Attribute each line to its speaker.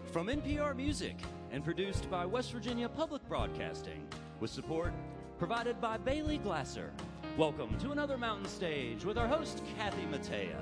Speaker 1: From NPR Music and produced by West Virginia Public Broadcasting, with support provided by Bailey Glasser. Welcome to another Mountain Stage with our host, Kathy Mattea.